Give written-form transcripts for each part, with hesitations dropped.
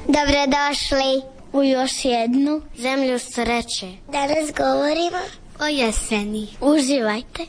Dobrodošli u još jednu zemlju sreće. Danas govorimo o jeseni. Uživajte.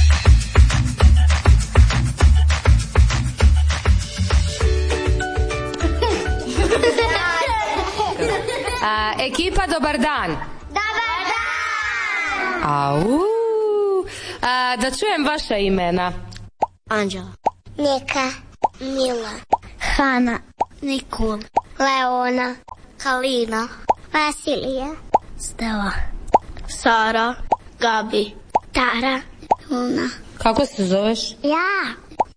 Ekipa, dobar dan. Dobar dan! Au! Da čujem vaša imena. Anđela, Nika, Mila, Hana, Nikol, Leona, Kalina, Vasilija, Stela, Sara, Gabi, Tara, Luna. Kako se zoveš? Ja.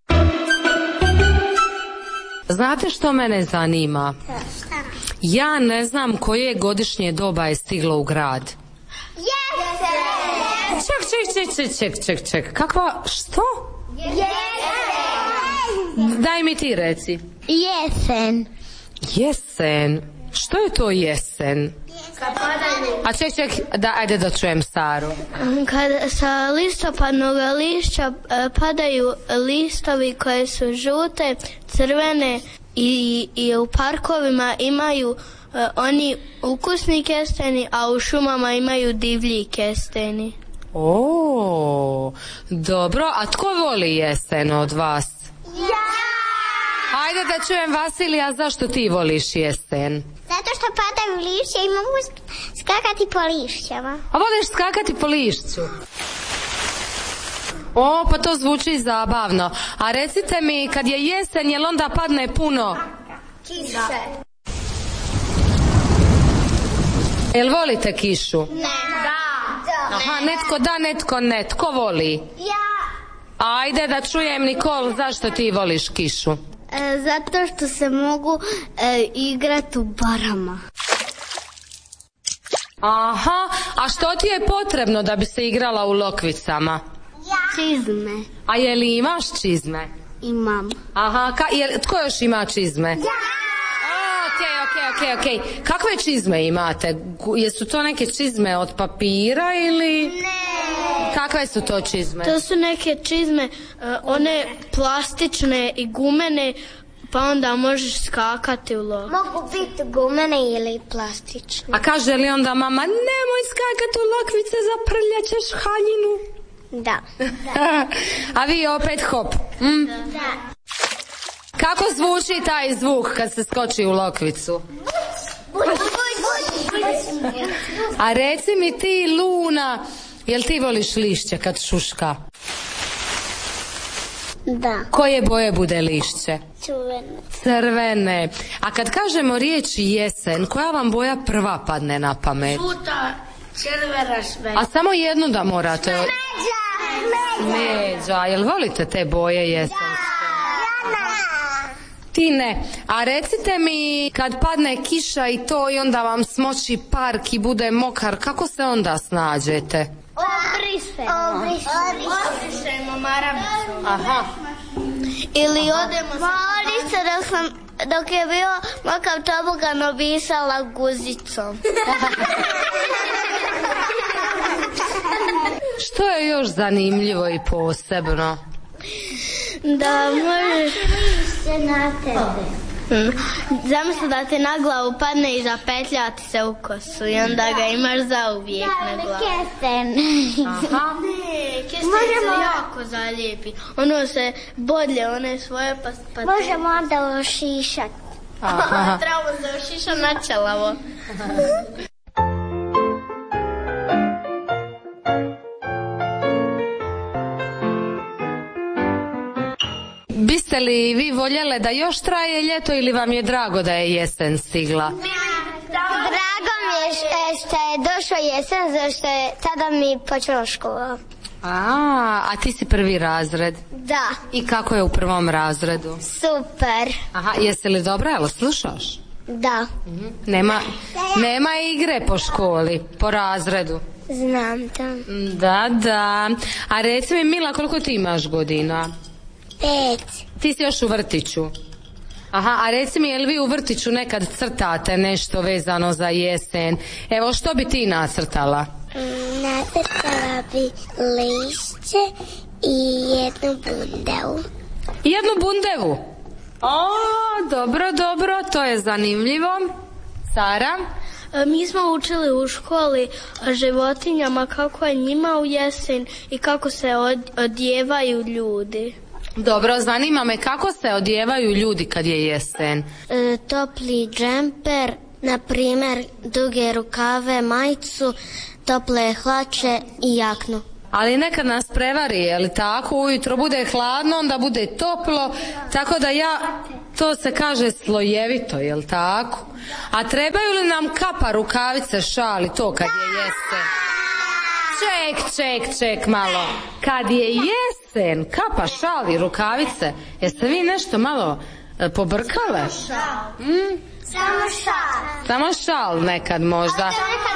Znate što mene zanima? Ja ne znam koje godišnje doba je stiglo u grad. Ček. Kakva, što? Daj mi ti reci. Jesen. Jesen? Što je to jesen? A ček, ajde da čujem Saru. Kad sa listopadnog lišća padaju listovi koje su žute, crvene i u parkovima imaju oni ukusni kesteni, a u šumama imaju divlji kesteni. O, dobro, a tko voli jesen od vas? Ja! Ajde da čujem Vasilija, zašto ti voliš jesen? Zato što padaju lišće i mogu skakati po lišćama. A voliš skakati po lišću? O, pa to zvuči zabavno. A recite mi, kad je jesen, jel onda padne puno Kiše. Jel volite kišu? Ne. Da. Aha, netko da, netko ne. Tko voli? Ja. Ajde da čujem, Nikol, zašto ti voliš kišu? Zato što se mogu igrati u barama. Aha, a što ti je potrebno da bi se igrala u lokvicama? Čizme. A je li imaš čizme? Imam. Aha, tko još ima čizme? Ok. Kakve čizme imate? Jesu to neke čizme od papira ili... Ne. Kakve su to čizme? To su neke čizme, one plastične i gumene, pa onda možeš skakati u lok. Mogu biti gumene ili plastične. A kaže li onda mama, nemoj skakati u lokvice, zaprljaćeš haljinu? Da. A vi opet hop. Da. Kako zvuči taj zvuk kad se skoči u lokvicu? A reci mi ti, Luna, jel ti voliš lišće kad šuška? Da. Koje boje bude lišće? Crvene. Crvene. A kad kažemo riječ jesen, koja vam boja prva padne na pamet? Žuta, crvena, A samo jednu da morate. Međa. Jel volite te boje jesenske? Ti ne. A recite mi, kad padne kiša i to i onda vam smoči park i bude mokar, kako se onda snađete? Obrisemo maramicom. Aha. Ili odemo sa... Moli se dok je bio makav tobogan obisala guzicom. Što je još zanimljivo i posebno? Da možeš Se na tebe. zamisli da ti na glavu padne i zapetljati se u kosu i onda ga imaš zauvijek na glavu. Kesten. Aha. Ne, kesten se jako zalijepi. Ono se bodlje, one svoje pa... Možemo onda ošišati. Trebamo se ošiša načelavo. Biste li vi voljele da još traje ljeto ili vam je drago da je jesen stigla? Drago mi je što je došlo jesen, zašto je tada mi počela škola. A ti si prvi razred? Da. I kako je u prvom razredu? Super. Aha, jesi li dobra, jel slušaš? Da. Nema igre po školi, po razredu. Znam to. Da. A reci mi, Mila, koliko ti imaš godina? 5. Ti si još u vrtiću. Aha, a reci mi, je li vi u vrtiću nekad crtate nešto vezano za jesen? Evo, što bi ti nacrtala? Nacrtala bi lišće i jednu bundevu. Jednu bundevu? Dobro, to je zanimljivo. Sara? Mi smo učili u školi o životinjama, kako je njima u jesen i kako se odjevaju ljudi. Dobro, zanima me kako se odjevaju ljudi kad je jesen. Topli džemper, na primjer duge rukave, majicu, tople hlače i jaknu. Ali nekad nas prevari, je li tako? Ujutro bude hladno, onda bude toplo, tako da to se kaže slojevito, je li tako? A trebaju li nam kapa, rukavice, šal i to kad je jesen? Ček malo. Kad je jesen, kapa, šal i rukavice, jeste vi nešto malo pobrkale? Samo šal nekad možda.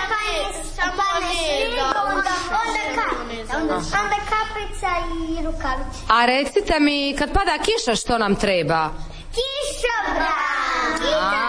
Onda kapica i rukavice. A recite mi, kad pada kiša, što nam treba? Kišobran.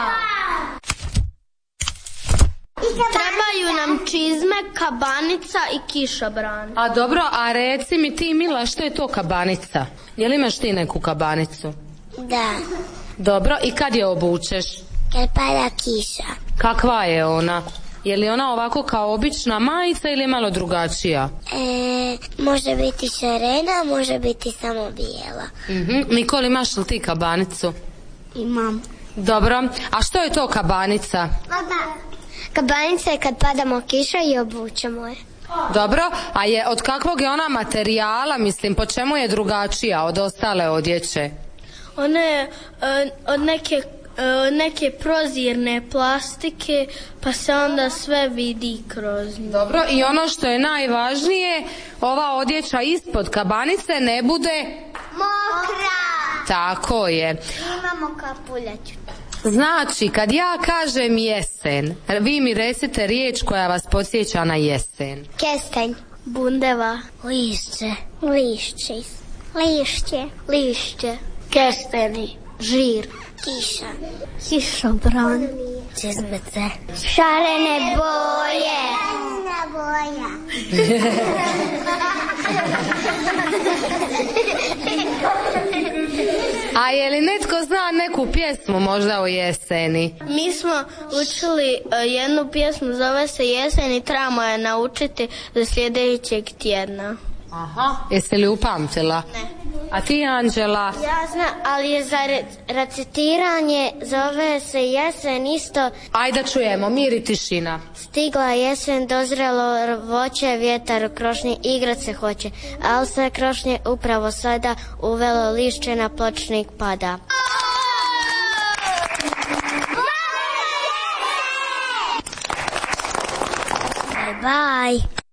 Trebaju nam čizme, kabanica i kišobran. A dobro, a reci mi ti, Mila, što je to kabanica? Je li imaš ti neku kabanicu? Da. Dobro, i kad je obučeš? Kad pada kiša. Kakva je ona? Je li ona ovako kao obična majica ili je malo drugačija? Može biti šarena, može biti samo bijela. Nikoli, imaš li ti kabanicu? Imam. Dobro, a što je to kabanica? Kabanica je kad padamo kiša i obučemo je. Dobro, a od kakvog je ona materijala, mislim, po čemu je drugačija od ostale odjeće? Ona je od neke prozirne plastike, pa se onda sve vidi kroz nju. Dobro, i ono što je najvažnije, ova odjeća ispod kabanice ne bude mokra. Tako je. Imamo kapuljaču. Znači, kad ja kažem jesen, vi mi recite riječ koja vas podsjeća na jesen. Kestenj. Bundeva. Lišće. Lišće. Kesteni. Žir. Kiša. Kišobran. Čizmece. Šarene boje. A je li netko zna neku pjesmu možda o jeseni? Mi smo učili jednu pjesmu, zove se Jesen i trebamo je naučiti za sljedećeg tjedna. Aha, jesi li upamtila? Ne. A ti, Anđela? Ja znam, ali je za recitiranje, zove se jesen isto. Ajde da čujemo, mir i tišina. Stigla jesen, dozrelo voće, vjetar u krošnji, igrat se hoće, ali se krošnje upravo sada uvelo lišće na pločnik pada. Bye bye.